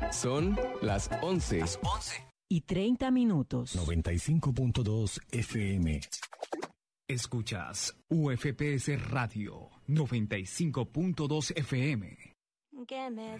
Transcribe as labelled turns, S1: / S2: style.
S1: Son las 11.
S2: Las 11
S3: y 30 minutos.
S4: 95.2 FM.
S2: Escuchas UFPS Radio 95.2 FM.
S5: Que me